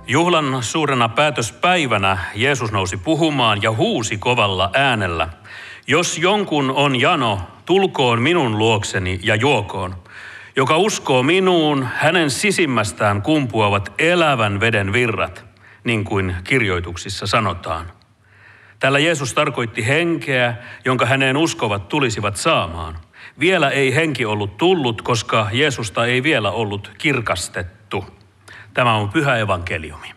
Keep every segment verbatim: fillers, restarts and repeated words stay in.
Juhlan suurena päätöspäivänä Jeesus nousi puhumaan ja huusi kovalla äänellä: jos jonkun on jano, tulkoon minun luokseni ja juokoon. Joka uskoo minuun, hänen sisimmästään kumpuavat elävän veden virrat, niin kuin kirjoituksissa sanotaan. Tällä Jeesus tarkoitti henkeä, jonka häneen uskovat tulisivat saamaan. Vielä ei henki ollut tullut, koska Jeesusta ei vielä ollut kirkastettu. Tämä on pyhä evankeliumi.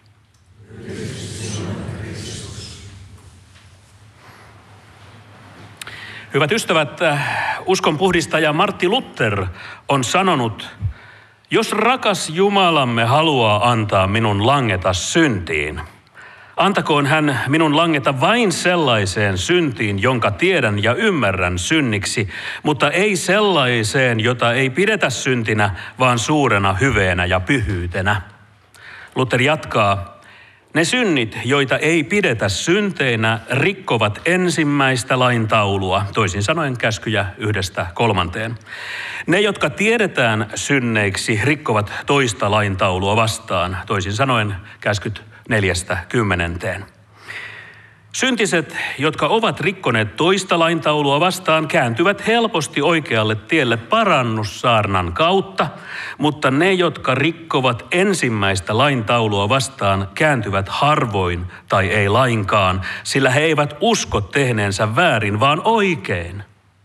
Hyvät ystävät, uskonpuhdistaja Martti Luther on sanonut: jos rakas Jumalamme haluaa antaa minun langeta syntiin, antakoon hän minun langeta vain sellaiseen syntiin, jonka tiedän ja ymmärrän synniksi, mutta ei sellaiseen, jota ei pidetä syntinä, vaan suurena hyveenä ja pyhyytenä. Luther jatkaa: ne synnit, joita ei pidetä synteinä, rikkovat ensimmäistä lain taulua, toisin sanoen käskyjä yhdestä kolmanteen. Ne, jotka tiedetään synneiksi, rikkovat toista lain taulua vastaan, toisin sanoen käskyt neljästä kymmenenteen. Syntiset, jotka ovat rikkoneet toista laintaulua vastaan, kääntyvät helposti oikealle tielle parannussaarnan kautta, mutta ne, jotka rikkovat ensimmäistä laintaulua vastaan, kääntyvät harvoin tai ei lainkaan, sillä he eivät usko tehneensä väärin, vaan oikein.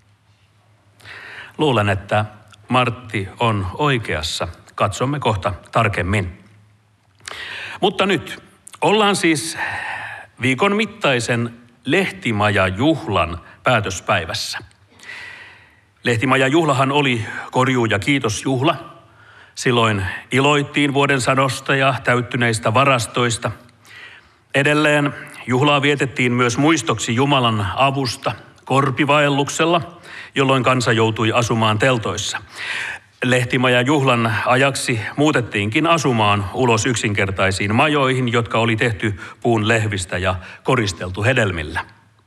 Luulen, että Martti on oikeassa. Katsomme kohta tarkemmin. Mutta nyt ollaan siis viikon mittaisen Lehtimaja-juhlan päätöspäivässä. Lehtimaja-juhlahan oli korjuu- ja kiitosjuhla. Silloin iloittiin vuoden sadosta ja täyttyneistä varastoista. Edelleen juhlaa vietettiin myös muistoksi Jumalan avusta korpivaelluksella, jolloin kansa joutui asumaan teltoissa. Lehtimaja-juhlan ajaksi muutettiinkin asumaan ulos yksinkertaisiin majoihin, jotka oli tehty puun lehvistä ja koristeltu hedelmillä.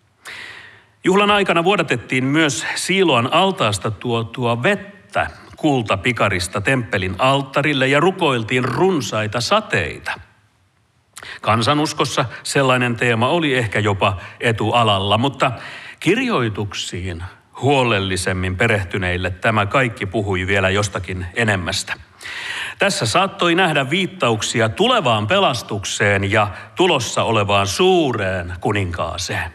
Juhlan aikana vuodatettiin myös Siiloan altaasta tuotua vettä kultapikarista temppelin alttarille ja rukoiltiin runsaita sateita. Kansanuskossa sellainen teema oli ehkä jopa etualalla, mutta kirjoituksiin huolellisemmin perehtyneille tämä kaikki puhui vielä jostakin enemmästä. Tässä saattoi nähdä viittauksia tulevaan pelastukseen ja tulossa olevaan suureen kuninkaaseen.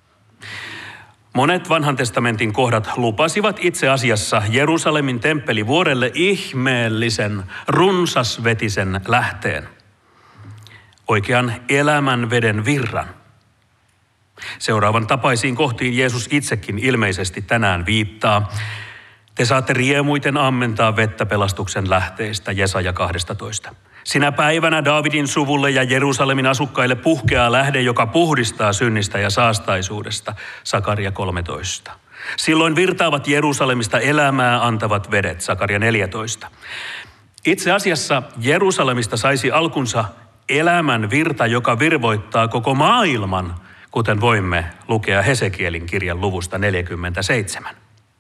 Monet vanhan testamentin kohdat lupasivat itse asiassa Jerusalemin temppelivuorelle ihmeellisen, runsasvetisen lähteen, oikean elämän veden virran. Seuraavan tapaisiin kohtiin Jeesus itsekin ilmeisesti tänään viittaa. Te saatte riemuiten ammentaa vettä pelastuksen lähteestä, Jesaja kaksitoista. Sinä päivänä Daavidin suvulle ja Jerusalemin asukkaille puhkeaa lähde, joka puhdistaa synnistä ja saastaisuudesta, Sakaria kolmetoista. Silloin virtaavat Jerusalemista elämää antavat vedet, Sakaria neljätoista. Itse asiassa Jerusalemista saisi alkunsa elämän virta, joka virvoittaa koko maailman, kuten voimme lukea Hesekielin kirjan luvusta neljäkymmentäseitsemän.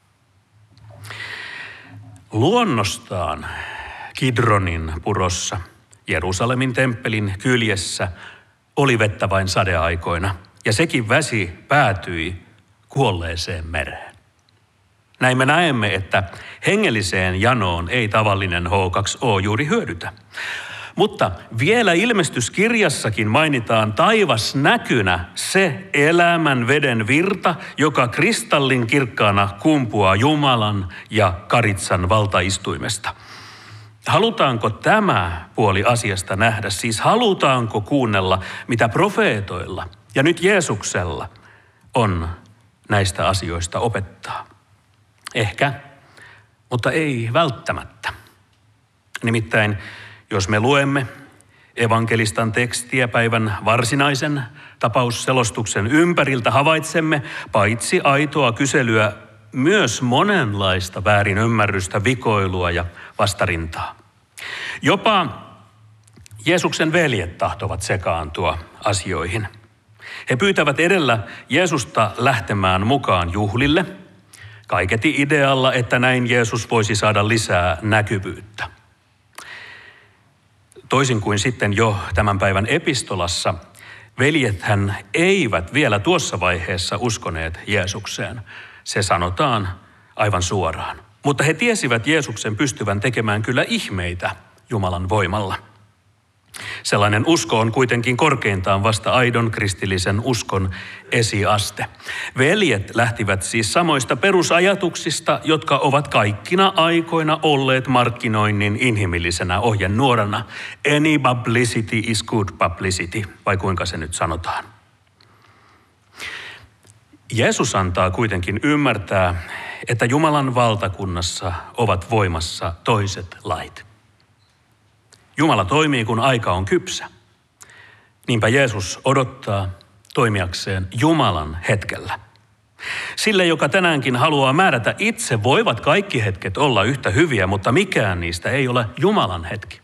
Luonnostaan Kidronin purossa, Jerusalemin temppelin kyljessä, oli vettä vain sadeaikoina, ja sekin väsi päätyi kuolleeseen mereen. Näin me näemme, että hengelliseen janoon ei tavallinen H kaksi O juuri hyödytä. Mutta vielä ilmestyskirjassakin mainitaan taivasnäkynä se elämän veden virta, joka kristallin kirkkaana kumpuaa Jumalan ja Karitsan valtaistuimesta. Halutaanko tämä puoli asiasta nähdä? Siis halutaanko kuunnella, mitä profeetoilla ja nyt Jeesuksella on näistä asioista opettaa? Ehkä, mutta ei välttämättä. Nimittäin jos me luemme evankelistan tekstiä päivän varsinaisen tapausselostuksen ympäriltä, havaitsemme paitsi aitoa kyselyä myös monenlaista väärinymmärrystä, vikoilua ja vastarintaa. Jopa Jeesuksen veljet tahtovat sekaantua asioihin. He pyytävät edellä Jeesusta lähtemään mukaan juhlille, kaiketi idealla, että näin Jeesus voisi saada lisää näkyvyyttä. Toisin kuin sitten jo tämän päivän epistolassa, veljethän eivät vielä tuossa vaiheessa uskoneet Jeesukseen. Se sanotaan aivan suoraan. Mutta he tiesivät Jeesuksen pystyvän tekemään kyllä ihmeitä Jumalan voimalla. Sellainen usko on kuitenkin korkeintaan vasta aidon kristillisen uskon esiaste. Veljet lähtivät siis samoista perusajatuksista, jotka ovat kaikkina aikoina olleet markkinoinnin inhimillisenä ohjenuorana. Any publicity is good publicity, vai kuinka se nyt sanotaan. Jeesus antaa kuitenkin ymmärtää, että Jumalan valtakunnassa ovat voimassa toiset lait. Jumala toimii, kun aika on kypsä. Niinpä Jeesus odottaa toimijakseen Jumalan hetkellä. Sille, joka tänäänkin haluaa määrätä itse, voivat kaikki hetket olla yhtä hyviä, mutta mikään niistä ei ole Jumalan hetki.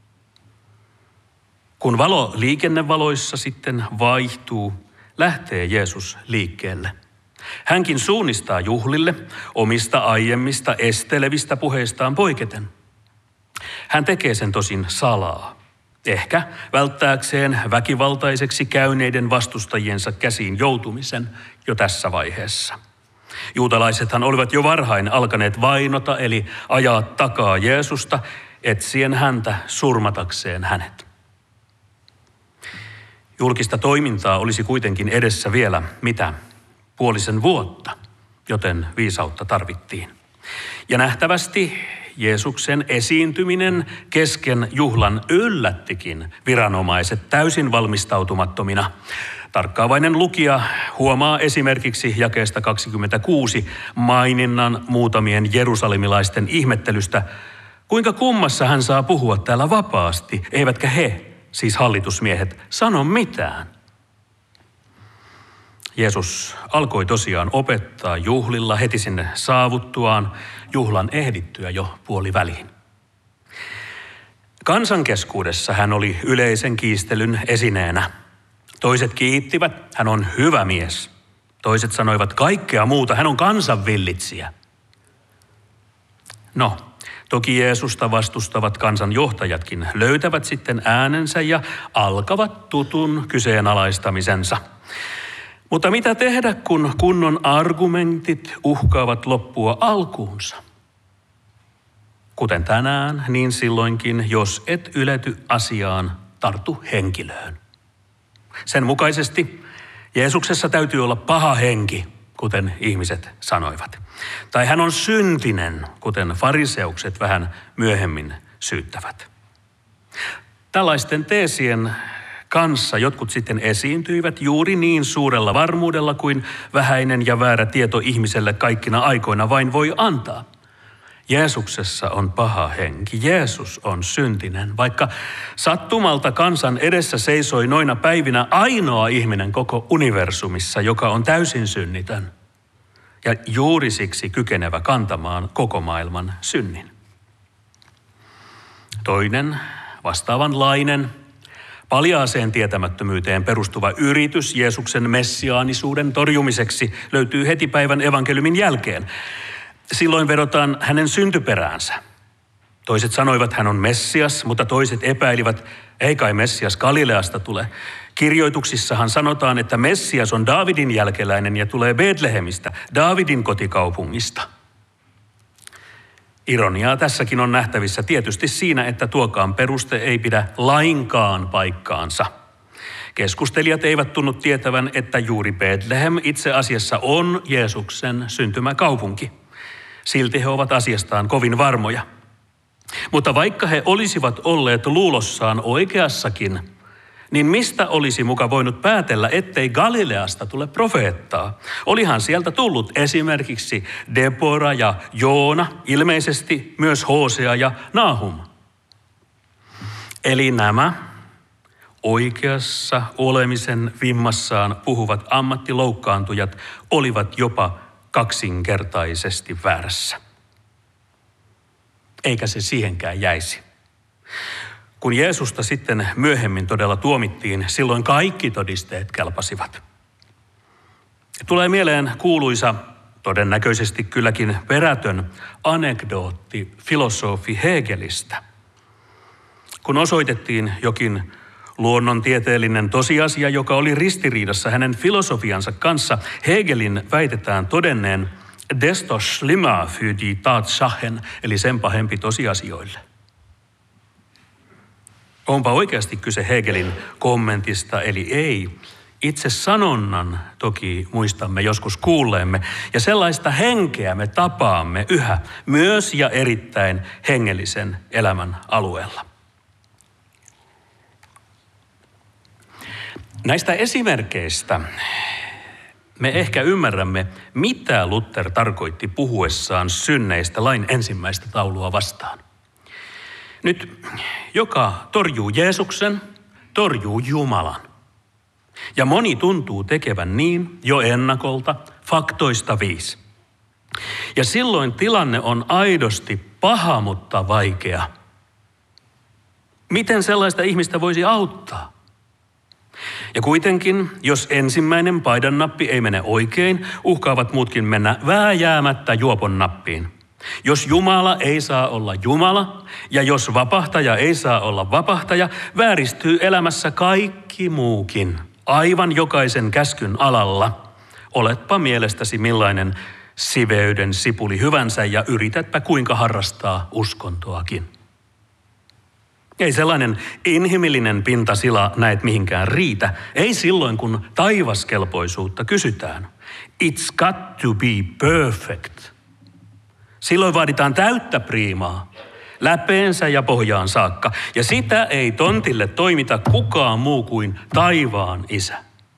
Kun valo liikennevaloissa sitten vaihtuu, lähtee Jeesus liikkeelle. Hänkin suunnistaa juhlille omista aiemmista estelevistä puheistaan poiketen. Hän tekee sen tosin salaa, ehkä välttääkseen väkivaltaiseksi käyneiden vastustajiensa käsiin joutumisen jo tässä vaiheessa. Juutalaisethan olivat jo varhain alkaneet vainota eli ajaa takaa Jeesusta, etsien häntä surmatakseen hänet. Julkista toimintaa olisi kuitenkin edessä vielä mitä puolisen vuotta, joten viisautta tarvittiin. Ja nähtävästi Jeesuksen esiintyminen kesken juhlan yllättikin viranomaiset täysin valmistautumattomina. Tarkkaavainen lukija huomaa esimerkiksi jakeesta kaksikymmentäkuusi maininnan muutamien jerusalemilaisten ihmettelystä, kuinka kummassa hän saa puhua täällä vapaasti, eivätkä he, siis hallitusmiehet, sano mitään. Jeesus alkoi tosiaan opettaa juhlilla heti sinne saavuttuaan, juhlan ehdittyä jo puoliväliin. Kansan keskuudessa hän oli yleisen kiistelyn esineenä. Toiset kiittivät, hän on hyvä mies. Toiset sanoivat kaikkea muuta, hän on kansanvillitsijä. No, toki Jeesusta vastustavat kansanjohtajatkin löytävät sitten äänensä ja alkavat tutun kyseenalaistamisensa. Mutta mitä tehdä, kun kunnon argumentit uhkaavat loppua alkuunsa? Kuten tänään, niin silloinkin, jos et ylety asiaan, tartu henkilöön. Sen mukaisesti Jeesuksessa täytyy olla paha henki, kuten ihmiset sanoivat. Tai hän on syntinen, kuten fariseukset vähän myöhemmin syyttävät. Tällaisten teesien kanssa jotkut sitten esiintyivät juuri niin suurella varmuudella kuin vähäinen ja väärä tieto ihmiselle kaikkina aikoina vain voi antaa. Jeesuksessa on paha henki, Jeesus on syntinen, vaikka sattumalta kansan edessä seisoi noina päivinä ainoa ihminen koko universumissa, joka on täysin synnitön ja juuri siksi kykenevä kantamaan koko maailman synnin. Toinen vastaavanlainen paljaaseen tietämättömyyteen perustuva yritys Jeesuksen messiaanisuuden torjumiseksi löytyy heti päivän evankeliumin jälkeen. Silloin vedotaan hänen syntyperäänsä. Toiset sanoivat, hän on Messias, mutta toiset epäilivät, ei kai Messias Galileasta tule. Kirjoituksissahan sanotaan, että Messias on Daavidin jälkeläinen ja tulee Betlehemistä, Daavidin kotikaupungista. Ironiaa tässäkin on nähtävissä tietysti siinä, että tuokaan peruste ei pidä lainkaan paikkaansa. Keskustelijat eivät tunnu tietävän, että juuri Betlehem itse asiassa on Jeesuksen syntymäkaupunki. Silti he ovat asiastaan kovin varmoja. Mutta vaikka he olisivat olleet luulossaan oikeassakin, niin mistä olisi muka voinut päätellä, ettei Galileasta tule profeettaa? Olihan sieltä tullut esimerkiksi Debora ja Joona, ilmeisesti myös Hosea ja Nahum. Eli nämä oikeassa olemisen vimmassaan puhuvat ammattiloukkaantujat olivat jopa kaksinkertaisesti väärässä. Eikä se siihenkään jäisi. Kun Jeesusta sitten myöhemmin todella tuomittiin, silloin kaikki todisteet kelpasivat. Tulee mieleen kuuluisa, todennäköisesti kylläkin perätön anekdootti filosofi Hegelistä. Kun osoitettiin jokin luonnontieteellinen tosiasia, joka oli ristiriidassa hänen filosofiansa kanssa, Hegelin väitetään todenneen desto schlimmer für die Tatsachen, eli sen pahempi tosiasioille. Onpa oikeasti kyse Hegelin kommentista, eli ei. Itse sanonnan toki muistamme joskus kuulleemme, ja sellaista henkeä me tapaamme yhä myös ja erittäin hengellisen elämän alueella. Näistä esimerkkeistä me ehkä ymmärrämme, mitä Luther tarkoitti puhuessaan synneistä lain ensimmäistä taulua vastaan. Nyt joka torjuu Jeesuksen, torjuu Jumalan. Ja moni tuntuu tekevän niin jo ennakolta, faktoista viisi. Ja silloin tilanne on aidosti paha, mutta vaikea. Miten sellaista ihmistä voisi auttaa? Ja kuitenkin, jos ensimmäinen paidan nappi ei mene oikein, uhkaavat muutkin mennä vääjäämättä juopon nappiin. Jos Jumala ei saa olla Jumala, ja jos vapahtaja ei saa olla vapahtaja, vääristyy elämässä kaikki muukin, aivan jokaisen käskyn alalla. Oletpa mielestäsi millainen siveyden sipuli hyvänsä ja yritätpä kuinka harrastaa uskontoakin. Ei sellainen inhimillinen pintasila näet mihinkään riitä, ei silloin kun taivaskelpoisuutta kysytään. It's got to be perfect. Silloin vaaditaan täyttä priimaa, läpeensä ja pohjaan saakka, ja sitä ei tontille toimita kukaan muu kuin taivaan Isä.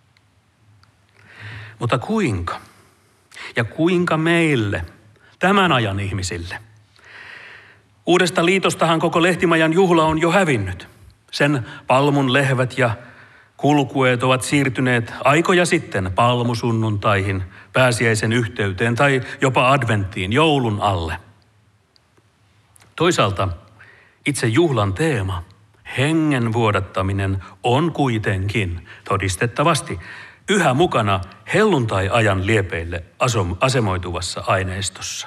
Mutta kuinka? Ja kuinka meille, tämän ajan ihmisille? Uudesta liitostahan koko Lehtimajan juhla on jo hävinnyt. Sen palmun lehvät ja kulkueet ovat siirtyneet aikoja sitten palmusunnuntaihin, pääsiäisen yhteyteen tai jopa adventtiin, joulun alle. Toisaalta itse juhlan teema, hengen vuodattaminen, on kuitenkin todistettavasti yhä mukana helluntai-ajan liepeille asemoituvassa aineistossa.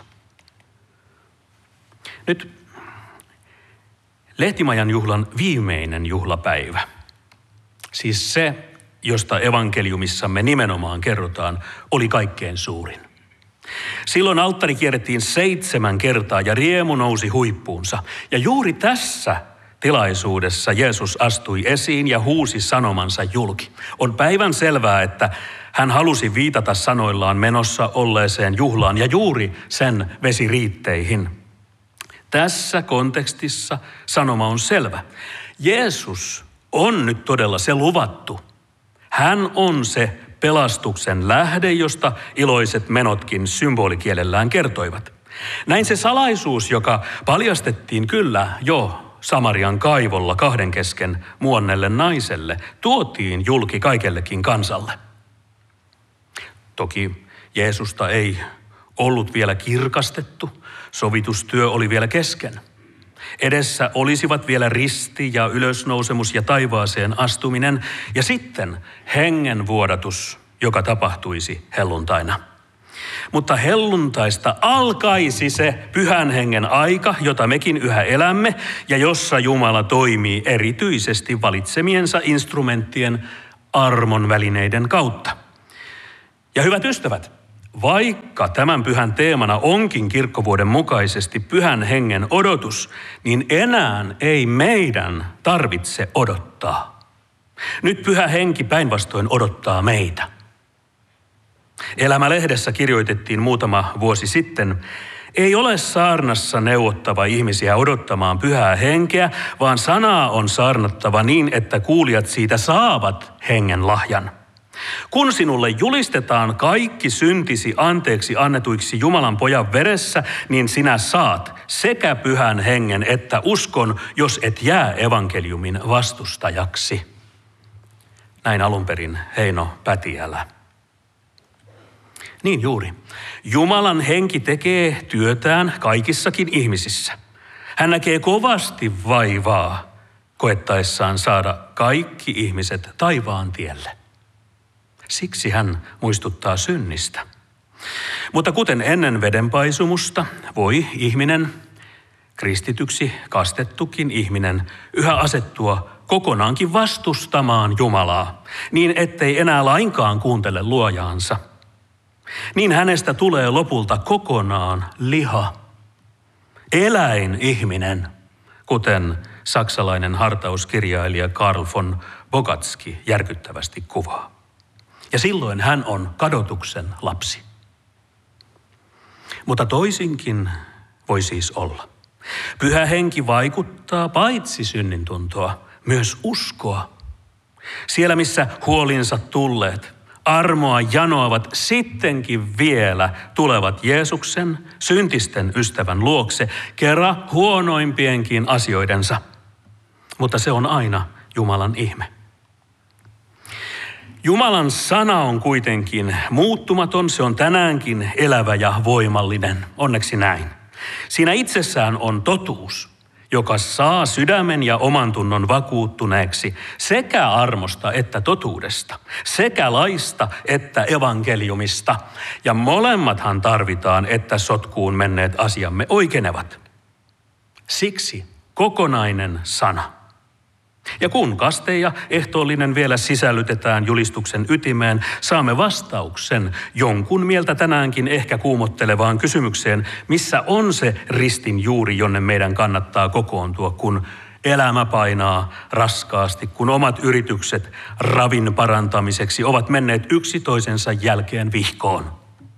Nyt Lehtimajan juhlan viimeinen juhlapäivä, siis se, josta evankeliumissamme nimenomaan kerrotaan, oli kaikkein suurin. Silloin alttari kierrettiin seitsemän kertaa ja riemu nousi huippuunsa. Ja juuri tässä tilaisuudessa Jeesus astui esiin ja huusi sanomansa julki. On päivän selvää, että hän halusi viitata sanoillaan menossa olleeseen juhlaan ja juuri sen vesiriitteihin. Tässä kontekstissa sanoma on selvä. Jeesus on nyt todella se luvattu. Hän on se pelastuksen lähde, josta iloiset menotkin symbolikielellään kertoivat. Näin se salaisuus, joka paljastettiin kyllä jo Samarian kaivolla kahden kesken muonnelle naiselle, tuotiin julki kaikellekin kansalle. Toki Jeesusta ei ollut vielä kirkastettu, sovitustyö oli vielä kesken. Edessä olisivat vielä risti ja ylösnousemus ja taivaaseen astuminen ja sitten hengen vuodatus, joka tapahtuisi helluntaina. Mutta helluntaista alkaisi se pyhän hengen aika, jota mekin yhä elämme ja jossa Jumala toimii erityisesti valitsemiensa instrumenttien armon välineiden kautta. Ja hyvät ystävät, vaikka tämän pyhän teemana onkin kirkkovuoden mukaisesti pyhän hengen odotus, niin enää ei meidän tarvitse odottaa. Nyt pyhä henki päinvastoin odottaa meitä. Elämä-lehdessä kirjoitettiin muutama vuosi sitten, ei ole saarnassa neuvottava ihmisiä odottamaan pyhää henkeä, vaan sanaa on saarnattava niin, että kuulijat siitä saavat hengen lahjan. Kun sinulle julistetaan kaikki syntisi anteeksi annetuiksi Jumalan pojan veressä, niin sinä saat sekä pyhän hengen että uskon, jos et jää evankeliumin vastustajaksi. Näin alun perin Heino Pätiälä. Niin juuri. Jumalan henki tekee työtään kaikissakin ihmisissä. Hän näkee kovasti vaivaa koettaessaan saada kaikki ihmiset taivaan tielle. Siksi hän muistuttaa synnistä. Mutta kuten ennen vedenpaisumusta voi ihminen kristityksi kastettukin ihminen yhä asettua kokonaankin vastustamaan Jumalaa, niin ettei enää lainkaan kuuntele luojaansa. Niin hänestä tulee lopulta kokonaan liha, eläinihminen, kuten saksalainen hartauskirjailija Karl von Bogatski järkyttävästi kuvaa. Ja silloin hän on kadotuksen lapsi. Mutta toisinkin voi siis olla. Pyhä henki vaikuttaa paitsi synnintuntoa, myös uskoa. Siellä missä huolinsa tulleet, armoa janoavat sittenkin vielä tulevat Jeesuksen, syntisten ystävän luokse, kerran huonoimpienkin asioidensa. Mutta se on aina Jumalan ihme. Jumalan sana on kuitenkin muuttumaton, se on tänäänkin elävä ja voimallinen, onneksi näin. Siinä itsessään on totuus, joka saa sydämen ja oman tunnon vakuuttuneeksi sekä armosta että totuudesta, sekä laista että evankeliumista. Ja molemmathan tarvitaan, että sotkuun menneet asiamme oikenevat. Siksi kokonainen sana. Ja kun kaste ja ehtoollinen vielä sisällytetään julistuksen ytimeen, saamme vastauksen jonkun mieltä tänäänkin ehkä kuumottelevaan kysymykseen, missä on se ristin juuri, jonne meidän kannattaa kokoontua, kun elämä painaa raskaasti, kun omat yritykset ravin parantamiseksi ovat menneet yksi toisensa jälkeen vihkoon.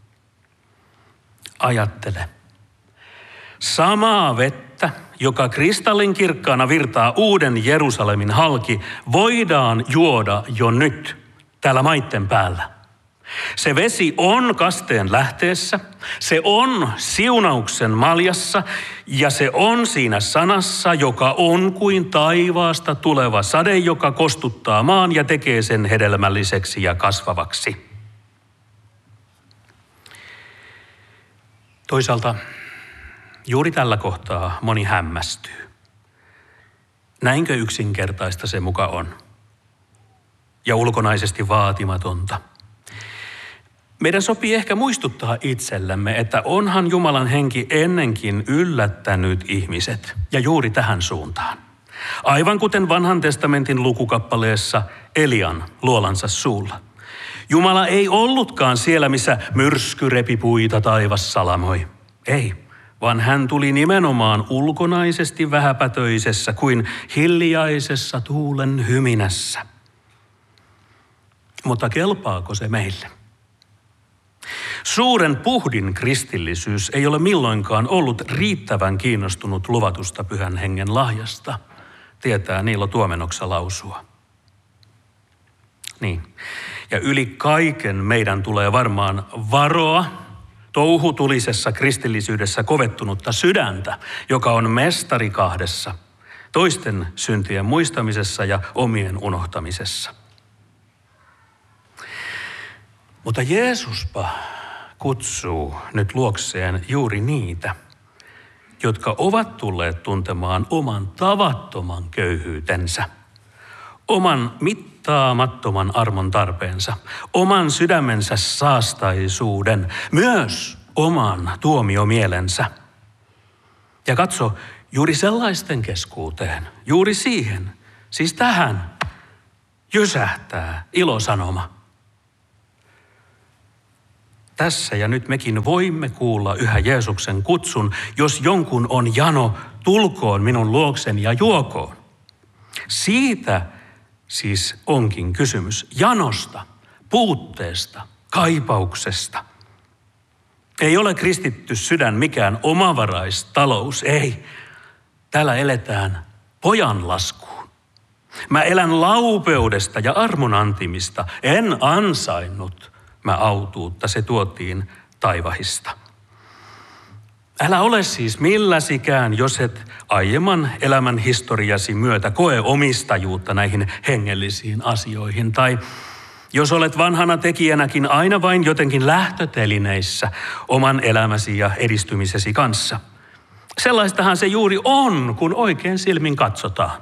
Ajattele. Samaa vettä, joka kristallinkirkkaana virtaa uuden Jerusalemin halki, voidaan juoda jo nyt täällä maitten päällä. Se vesi on kasteen lähteessä, se on siunauksen maljassa ja se on siinä sanassa, joka on kuin taivaasta tuleva sade, joka kostuttaa maan ja tekee sen hedelmälliseksi ja kasvavaksi. Toisaalta juuri tällä kohtaa moni hämmästyy. Näinkö yksinkertaista se muka on? Ja ulkonaisesti vaatimatonta. Meidän sopii ehkä muistuttaa itsellemme, että onhan Jumalan henki ennenkin yllättänyt ihmiset ja juuri tähän suuntaan. Aivan kuten vanhan testamentin lukukappaleessa Elian luolansa suulla. Jumala ei ollutkaan siellä, missä myrsky repi puita taivas salamoi. Ei, vaan hän tuli nimenomaan ulkonaisesti vähäpätöisessä kuin hiljaisessa tuulen hyminässä. Mutta kelpaako se meille? Suuren puhdin kristillisyys ei ole milloinkaan ollut riittävän kiinnostunut luvatusta pyhän hengen lahjasta, tietää Niilo Tuomenoksa lausua. Niin, ja yli kaiken meidän tulee varmaan varoa touhutulisessa kristillisyydessä kovettunutta sydäntä, joka on mestari kahdessa, toisten syntien muistamisessa ja omien unohtamisessa. Mutta Jeesuspa kutsuu nyt luokseen juuri niitä, jotka ovat tulleet tuntemaan oman tavattoman köyhyytensä, oman mittaamattoman armon tarpeensa, oman sydämensä saastaisuuden, myös oman tuomiomielensä. Ja katso, juuri sellaisten keskuuteen, juuri siihen, siis tähän, jysähtää ilosanoma. Tässä ja nyt mekin voimme kuulla yhä Jeesuksen kutsun, jos jonkun on jano, tulkoon minun luokseni ja juokoon. Siitä siis onkin kysymys, janosta, puutteesta, kaipauksesta. Ei ole kristitty sydän mikään omavaraistalous, ei. Täällä eletään pojan laskuun. Mä elän laupeudesta ja armon antimista, en ansainnut mä autuutta, se tuotiin taivahista. Älä ole siis milläsikään, jos et aiemman elämän historiasi myötä koe omistajuutta näihin hengellisiin asioihin. Tai jos olet vanhana tekijänäkin aina vain jotenkin lähtötelineissä oman elämäsi ja edistymisesi kanssa. Sellaistahan se juuri on, kun oikein silmin katsotaan.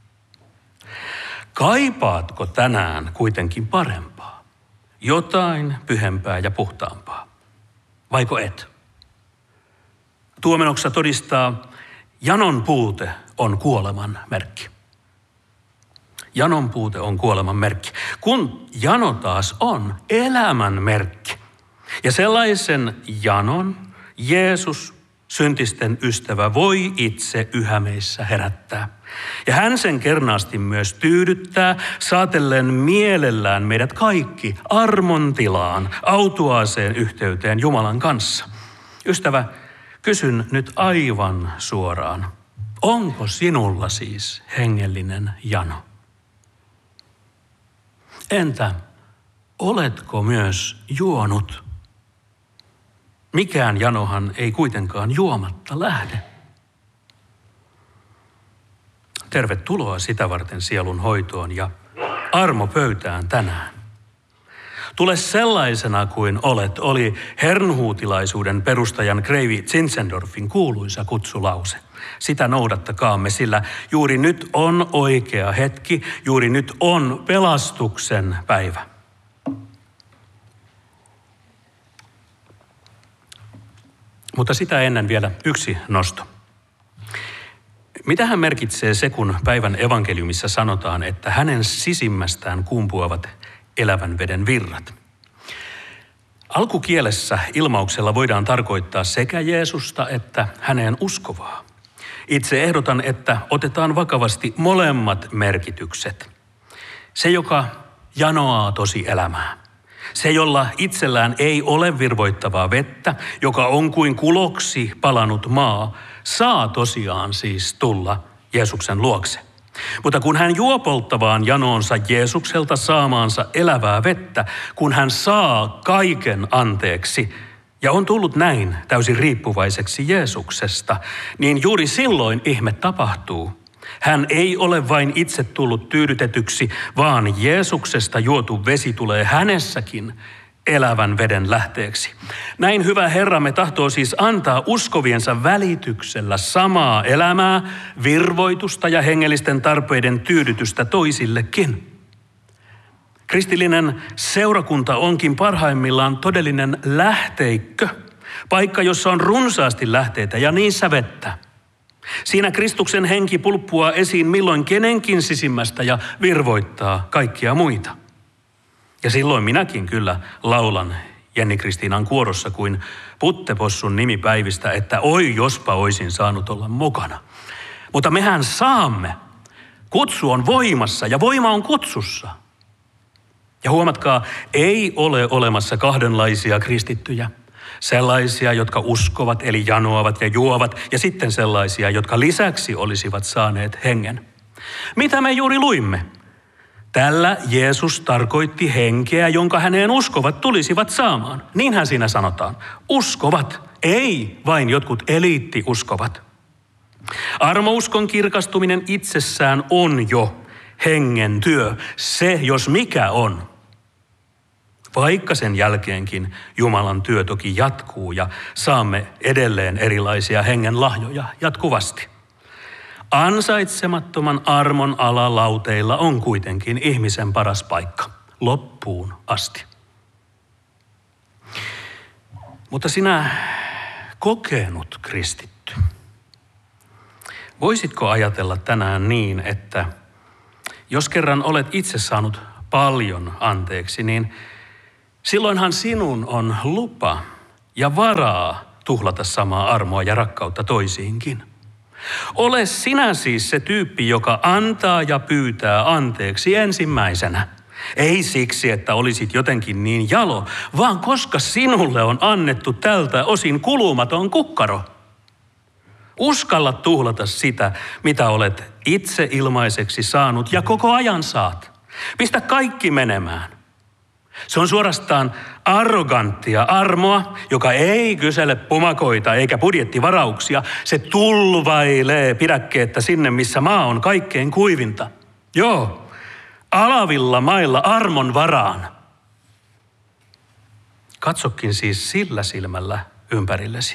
Kaipaatko tänään kuitenkin parempaa? Jotain pyhempää ja puhtaampaa. Vaiko et? Tuomenoksa todistaa, Janon puute on kuoleman merkki. Janon puute on kuoleman merkki, kun jano taas on elämän merkki. Ja sellaisen janon Jeesus, syntisten ystävä, voi itse yhä meissä herättää. Ja hän sen kernaasti myös tyydyttää, saatellen mielellään meidät kaikki armon tilaan, autuaaseen yhteyteen Jumalan kanssa. Ystävä, kysyn nyt aivan suoraan, onko sinulla siis hengellinen jano? Entä oletko myös juonut? Mikään janohan ei kuitenkaan juomatta lähde. Tervetuloa sitä varten sielun hoitoon ja armo pöytään tänään. Tule sellaisena kuin olet, oli herrnhutilaisuuden perustajan Kreivi Zinzendorfin kuuluisa kutsulause. Sitä noudattakaamme, sillä juuri nyt on oikea hetki, juuri nyt on pelastuksen päivä. Mutta sitä ennen vielä yksi nosto. Mitähän merkitsee se, kun päivän evankeliumissa sanotaan, että hänen sisimmästään kumpuavat elävän veden virrat? Alkukielessä ilmauksella voidaan tarkoittaa sekä Jeesusta että häneen uskovaa. Itse ehdotan, että otetaan vakavasti molemmat merkitykset. Se, joka janoaa tosi elämää. Se, jolla itsellään ei ole virvoittavaa vettä, joka on kuin kuloksi palanut maa, saa tosiaan siis tulla Jeesuksen luokse. Mutta kun hän juo polttavaan janoonsa Jeesukselta saamaansa elävää vettä, kun hän saa kaiken anteeksi ja on tullut näin täysin riippuvaiseksi Jeesuksesta, niin juuri silloin ihme tapahtuu. Hän ei ole vain itse tullut tyydytetyksi, vaan Jeesuksesta juotu vesi tulee hänessäkin elävän veden lähteeksi. Näin hyvä Herramme tahtoo siis antaa uskoviensa välityksellä samaa elämää, virvoitusta ja hengellisten tarpeiden tyydytystä toisillekin. Kristillinen seurakunta onkin parhaimmillaan todellinen lähteikkö, paikka, jossa on runsaasti lähteitä ja niissä vettä. Siinä Kristuksen henki pulppuaa esiin milloin kenenkin sisimmästä ja virvoittaa kaikkia muita. Ja silloin minäkin kyllä laulan Jenni-Kristiinan kuorossa kuin Puttepossun nimipäivistä, että oi jospa oisin saanut olla mukana. Mutta mehän saamme. Kutsu on voimassa ja voima on kutsussa. Ja huomatkaa, ei ole olemassa kahdenlaisia kristittyjä. Sellaisia, jotka uskovat eli janoavat ja juovat, ja sitten sellaisia, jotka lisäksi olisivat saaneet hengen. Mitä me juuri luimme? Tällä Jeesus tarkoitti henkeä, jonka häneen uskovat tulisivat saamaan. Niinhän siinä sanotaan. Uskovat, ei vain jotkut eliittiuskovat. Armouskon kirkastuminen itsessään on jo hengen työ. Se, jos mikä on. Vaikka sen jälkeenkin Jumalan työ toki jatkuu ja saamme edelleen erilaisia hengen lahjoja jatkuvasti. Ansaitsemattoman armon alalauteilla on kuitenkin ihmisen paras paikka, loppuun asti. Mutta sinä kokenut kristitty, voisitko ajatella tänään niin, että jos kerran olet itse saanut paljon anteeksi, niin silloinhan sinun on lupa ja varaa tuhlata samaa armoa ja rakkautta toisiinkin. Ole sinä siis se tyyppi, joka antaa ja pyytää anteeksi ensimmäisenä. Ei siksi, että olisit jotenkin niin jalo, vaan koska sinulle on annettu tältä osin kulumaton kukkaro. Uskalla tuhlata sitä, mitä olet itse ilmaiseksi saanut ja koko ajan saat. Pistä kaikki menemään. Se on suorastaan arroganttia armoa, joka ei kysele pumakoita eikä budjettivarauksia. Se tulvailee pidäkkeettä sinne, missä maa on kaikkein kuivinta. Joo, alavilla mailla armon varaan. Katsokin siis sillä silmällä ympärillesi.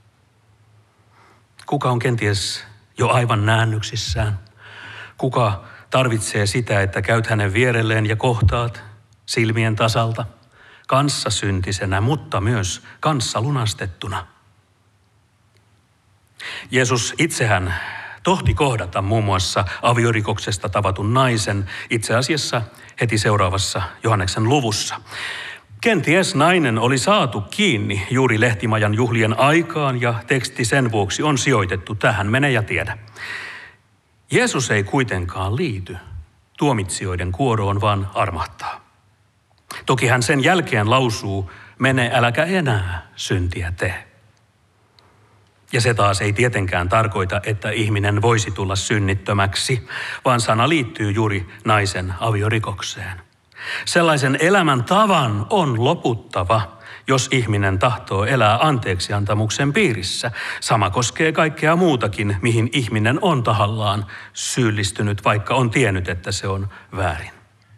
Kuka on kenties jo aivan näännyksissään? Kuka tarvitsee sitä, että käyt hänen vierelleen ja kohtaat silmien tasalta, kanssasyntisenä, mutta myös kanssalunastettuna? Jeesus itsehän tohti kohdata muun muassa aviorikoksesta tavatun naisen itse asiassa heti seuraavassa Johanneksen luvussa. Kenties nainen oli saatu kiinni juuri Lehtimajan juhlien aikaan ja teksti sen vuoksi on sijoitettu tähän, mene ja tiedä. Jeesus ei kuitenkaan liity tuomitsijoiden kuoroon, vaan armahtaa. Toki hän sen jälkeen lausuu, mene äläkä enää syntiä tee. Ja se taas ei tietenkään tarkoita, että ihminen voisi tulla synnittömäksi, vaan sana liittyy juuri naisen aviorikokseen. Sellaisen elämän tavan on loputtava, jos ihminen tahtoo elää anteeksiantamuksen piirissä. Sama koskee kaikkea muutakin, mihin ihminen on tahallaan syyllistynyt, vaikka on tiennyt, että se on väärin.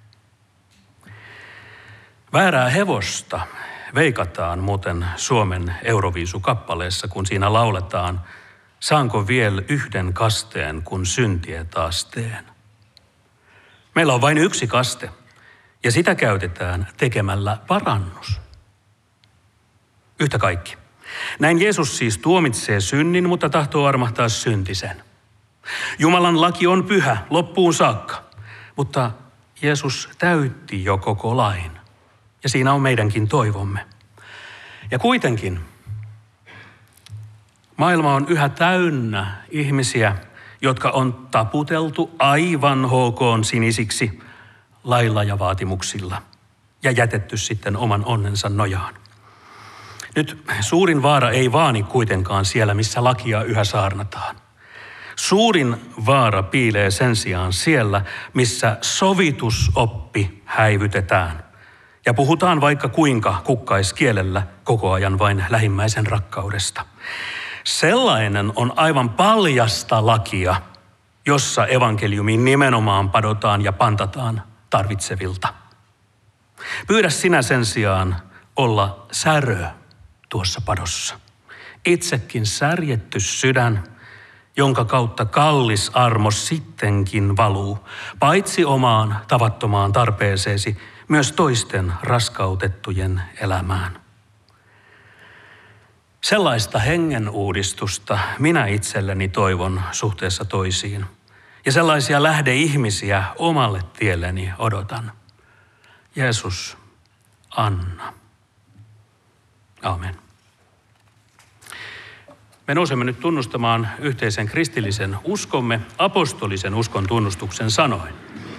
Väärää hevosta veikataan muuten Suomen Euroviisu-kappaleessa, kun siinä lauletaan, saanko vielä yhden kasteen, kun syntiä taas teen. Meillä on vain yksi kaste, ja sitä käytetään tekemällä parannus. Yhtä kaikki. Näin Jeesus siis tuomitsee synnin, mutta tahtoo armahtaa syntisen. Jumalan laki on pyhä loppuun saakka, mutta Jeesus täytti jo koko lain. Ja siinä on meidänkin toivomme. Ja kuitenkin maailma on yhä täynnä ihmisiä, jotka on taputeltu aivan hk sinisiksi lailla ja vaatimuksilla ja jätetty sitten oman onnensa nojaan. Nyt suurin vaara ei vaani kuitenkaan siellä, missä lakia yhä saarnataan. Suurin vaara piilee sen sijaan siellä, missä sovitusoppi häivytetään. Ja puhutaan vaikka kuinka kukkaiskielellä koko ajan vain lähimmäisen rakkaudesta. Sellainen on aivan paljasta lakia, jossa evankeliumiin nimenomaan padotaan ja pantataan tarvitsevilta. Pyydä sinä sen sijaan olla särö tuossa padossa. Itsekin särjetty sydän, jonka kautta kallis armo sittenkin valuu, paitsi omaan tavattomaan tarpeeseesi, myös toisten raskautettujen elämään. Sellaista hengen uudistusta minä itselleni toivon suhteessa toisiin. Ja sellaisia lähdeihmisiä omalle tielleni odotan. Jeesus, anna. Aamen. Me nousemme nyt tunnustamaan yhteisen kristillisen uskomme apostolisen uskon tunnustuksen sanoin.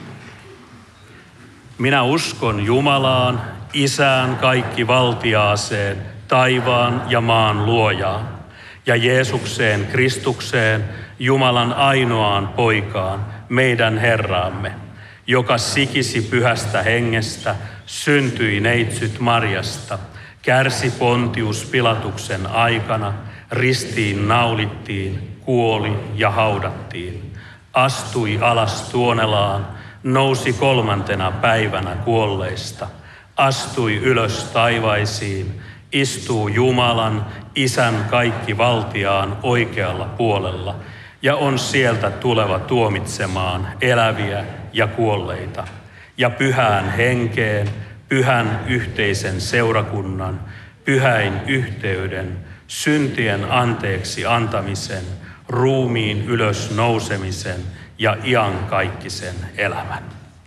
Minä uskon Jumalaan, Isään kaikkivaltiaaseen, taivaan ja maan luojaan, ja Jeesukseen Kristukseen, Jumalan ainoaan poikaan, meidän Herraamme, joka sikisi pyhästä hengestä, syntyi neitsyt Marjasta, kärsi Pontius Pilatuksen aikana, ristiin naulittiin, kuoli ja haudattiin, astui alas Tuonelaan, nousi kolmantena päivänä kuolleista, astui ylös taivaisiin, istuu Jumalan, Isän kaikkivaltiaan oikealla puolella ja on sieltä tuleva tuomitsemaan eläviä ja kuolleita. Ja pyhään henkeen, pyhän yhteisen seurakunnan, pyhäin yhteyden, syntien anteeksi antamisen, ruumiin ylös nousemisen ja iankaikkisen elämän.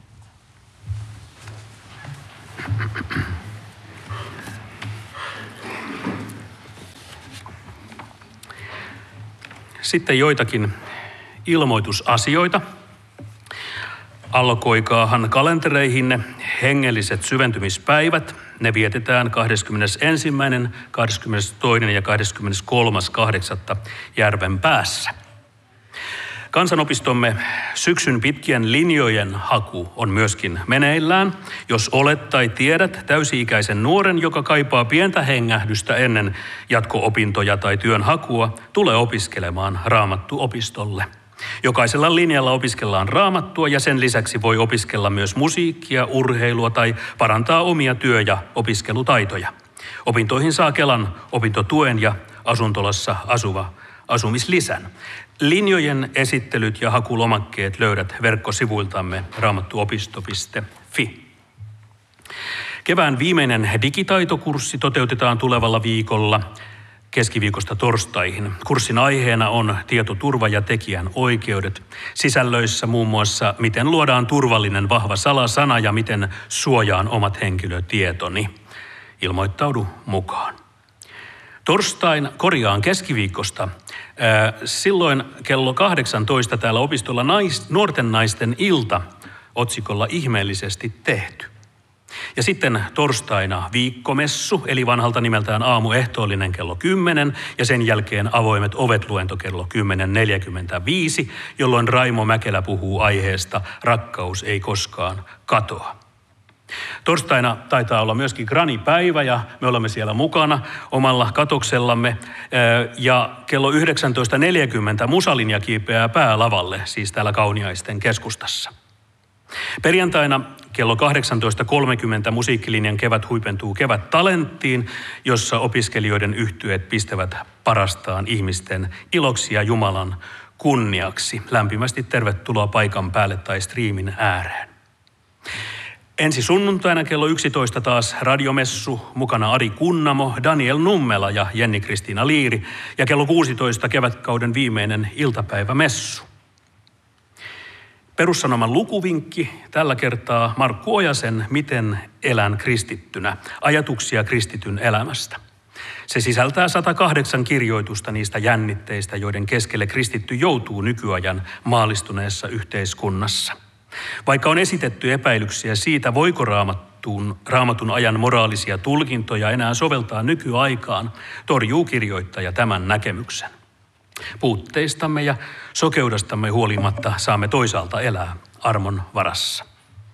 Sitten joitakin ilmoitusasioita. Alkoikaahan kalentereihinne hengelliset syventymispäivät. Ne vietetään kahdeskymmenesensimmäinen, kahdeskymmenestoinen ja kahdeskymmeneskolmas kahdeksatta Järvenpäässä. Kansanopistomme syksyn pitkien linjojen haku on myöskin meneillään. Jos olet tai tiedät täysi-ikäisen nuoren, joka kaipaa pientä hengähdystä ennen jatko-opintoja tai työn hakua, tule opiskelemaan Raamattuopistolle. Jokaisella linjalla opiskellaan Raamattua ja sen lisäksi voi opiskella myös musiikkia, urheilua tai parantaa omia työ- ja opiskelutaitoja. Opintoihin saa Kelan opintotuen ja asuntolassa asuva asumislisän. Linjojen esittelyt ja hakulomakkeet löydät verkkosivuiltamme raamattuopisto piste fi. Kevään viimeinen digitaitokurssi toteutetaan tulevalla viikolla. keskiviikosta torstaihin. Kurssin aiheena on tietoturva ja tekijän oikeudet. Sisällöissä muun muassa, miten luodaan turvallinen vahva salasana ja miten suojaan omat henkilötietoni. Ilmoittaudu mukaan. Torstain korjaan keskiviikosta. Silloin kello kahdeksantoista täällä opistolla nais, nuorten naisten ilta otsikolla ihmeellisesti tehty. Ja sitten torstaina viikkomessu, eli vanhalta nimeltään aamuehtoollinen kello kymmenen ja sen jälkeen avoimet ovet luento kello kymmenen neljäkymmentäviisi, jolloin Raimo Mäkelä puhuu aiheesta Rakkaus ei koskaan katoa. Torstaina taitaa olla myöskin granipäivä ja me olemme siellä mukana omalla katoksellamme ja kello yhdeksäntoista neljäkymmentä Musalinja kiipeää päälavalle, siis täällä Kauniaisten keskustassa. Perjantaina kello kahdeksantoista kolmekymmentä Musiikkilinjan kevät huipentuu Kevät Talenttiin, jossa opiskelijoiden yhtyeet pistävät parastaan ihmisten iloksi ja Jumalan kunniaksi. Lämpimästi tervetuloa paikan päälle tai striimin ääreen. Ensi sunnuntaina kello yksitoista taas radiomessu, mukana Ari Kunnamo, Daniel Nummela ja Jenni-Kristiina Liiri ja kello kuusitoista kevätkauden viimeinen iltapäivämessu. Perussanoman lukuvinkki, tällä kertaa Markku Ojasen Miten elän kristittynä, ajatuksia kristityn elämästä. Se sisältää sata kahdeksan kirjoitusta niistä jännitteistä, joiden keskelle kristitty joutuu nykyajan maallistuneessa yhteiskunnassa. Vaikka on esitetty epäilyksiä siitä, voiko raamatun, raamatun ajan moraalisia tulkintoja enää soveltaa nykyaikaan, torjuu kirjoittaja tämän näkemyksen. Puutteistamme ja sokeudastamme huolimatta saamme toisaalta elää armon varassa.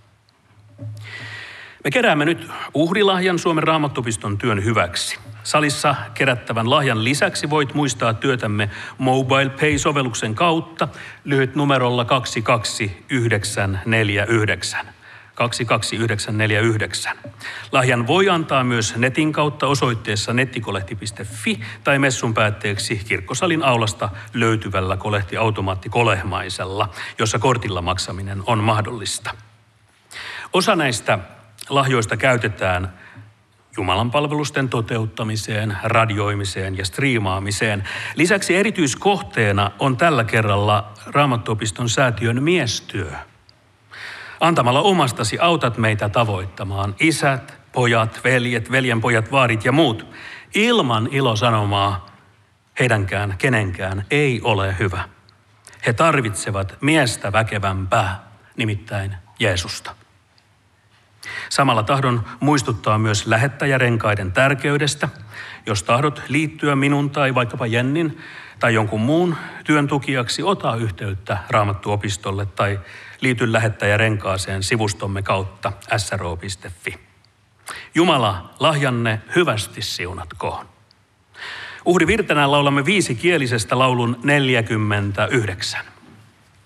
Me keräämme nyt uhrilahjan Suomen Raamattuopiston työn hyväksi. Salissa kerättävän lahjan lisäksi voit muistaa työtämme Mobile Pay-sovelluksen kautta lyhyt numerolla kaksi kaksi yhdeksän neljä yhdeksän. kaksi kaksi yhdeksän neljä yhdeksän. Lahjan voi antaa myös netin kautta osoitteessa nettikolehti piste fi tai messun päätteeksi kirkkosalin aulasta löytyvällä kolehtiautomaattikolehmaisella, jossa kortilla maksaminen on mahdollista. Osa näistä lahjoista käytetään Jumalan palvelusten toteuttamiseen, radioimiseen ja striimaamiseen. Lisäksi erityiskohteena on tällä kerralla Raamattuopiston säätiön miestyö. Antamalla omastasi autat meitä tavoittamaan isät, pojat, veljet, veljenpojat, vaarit ja muut. Ilman ilosanomaa heidänkään, kenenkään ei ole hyvä. He tarvitsevat miestä väkevämpää, nimittäin Jeesusta. Samalla tahdon muistuttaa myös lähettäjärenkaiden tärkeydestä. Jos tahdot liittyä minun tai vaikkapa Jennin tai jonkun muun työn tukijaksi, ota yhteyttä Raamattuopistolle tai liity lähettäjärenkaaseen sivustomme kautta s r o piste fi. Jumala, lahjanne hyvästi siunatkoon. Uhri Virtenään laulamme viisikielisestä laulun neljäkymmentäyhdeksän.